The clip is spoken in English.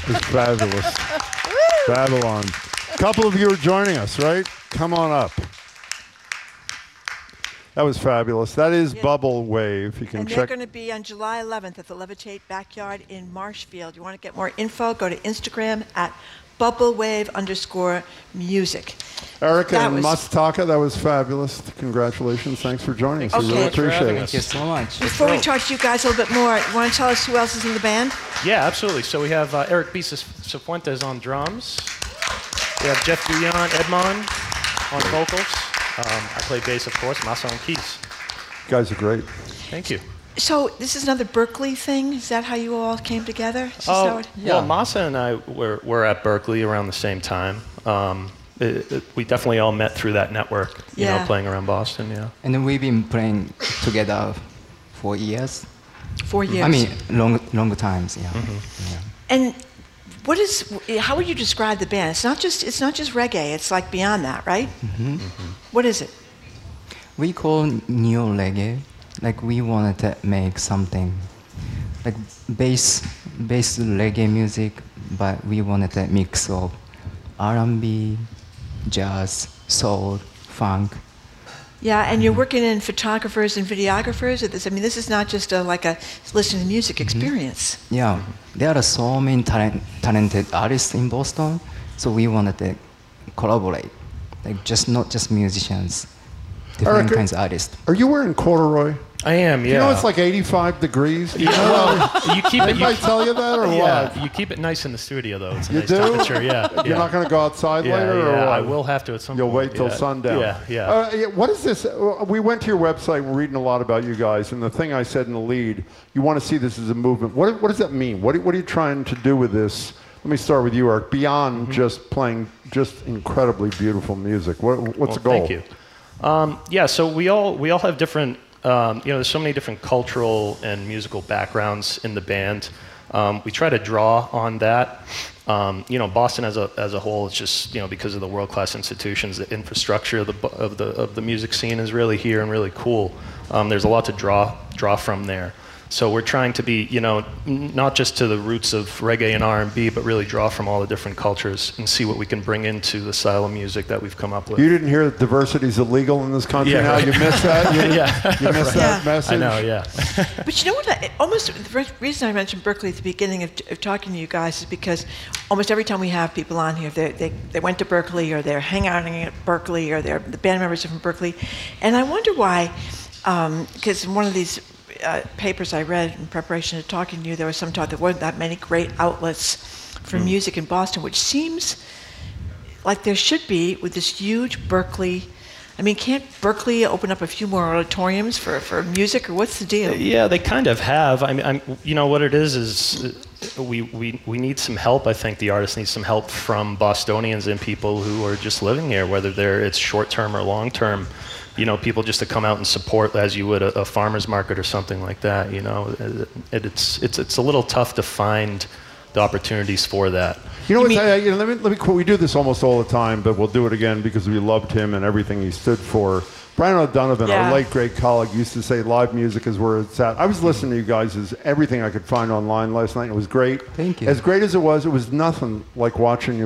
It's fabulous. Babylon. A couple of you are joining us, right? Come on up. That was fabulous. That is Bubble Wave. You can and check. they're going to be on July 11th at the Levitate Backyard in Marshfield. You want to get more info, go to Instagram at @bubblewave_music. Erica and Masataka, that was fabulous. Congratulations. Thanks for joining us. We really appreciate it. Thank you so much. Before we talk to you guys a little bit more, you want to tell us who else is in the band? Yeah, absolutely. So we have Eric B. Cifuentes on drums. We have Jeff Guyon Edmond on vocals. I play bass, of course, Masa on keys. You guys are great. Thank you. So this is another Berkeley thing? Is that how you all came together? Well, Masa and I were at Berkeley around the same time. We definitely all met through that network, you know, playing around Boston, yeah. And then we've been playing together for years. 4 years. I mean, longer times, yeah. Yeah. And how would you describe the band? It's not just reggae. It's like beyond that, right? What is it? We call neo reggae. Like we wanted to make something like bass reggae music, but we wanted a mix of R&B, jazz, soul, funk. Yeah, and you're working in photographers and videographers. This is not just like a listening to music experience. Yeah, there are so many talented artists in Boston, so we wanted to collaborate, like not just musicians, different kinds of artists. Are you wearing corduroy? I am, yeah. You know it's like 85 degrees? You keep it. Did I tell you that or what? You keep it nice in the studio, though. It's a You nice do? temperature, yeah. You're not going to go outside later? Or what? I will have to at some You'll point. wait till sundown. Yeah. What is this? We went to your website and we're reading a lot about you guys, and the thing I said in the lead, you want to see this as a movement. What does that mean? What are you trying to do with this? Let me start with you, Eric. Beyond just playing just incredibly beautiful music, what's the goal? Thank you. So we all have different. There's so many different cultural and musical backgrounds in the band. We try to draw on that. Boston as a whole is just because of the world-class institutions, the infrastructure of the music scene is really here and really cool. There's a lot to draw from there. So we're trying to be, not just to the roots of reggae and R&B, but really draw from all the different cultures and see what we can bring into the style of music that we've come up with. You didn't hear that diversity is illegal in this country now? Right. You missed that? You missed that message? I know, yeah. But you know what? The reason I mentioned Berkeley at the beginning of talking to you guys is because almost every time we have people on here, they went to Berkeley or they're hanging out at Berkeley or the band members are from Berkeley. And I wonder why, because in one of these papers I read in preparation to talking to you, there was some talk there weren't that many great outlets for music in Boston, which seems like there should be with this huge Berkeley. Can't Berkeley open up a few more auditoriums for music, or what's the deal? Yeah, they kind of have. What it is we need some help. I think the artists need some help from Bostonians and people who are just living here, whether it's short-term or long-term. People just to come out and support as you would a farmer's market or something like that. It's a little tough to find the opportunities for that. Let me quote. We do this almost all the time, but we'll do it again because we loved him and everything he stood for. Brian O'Donovan, our late great colleague, used to say live music is where it's at. I was listening to you guys' everything I could find online last night. It was great. Thank you. As great as it was nothing like watching you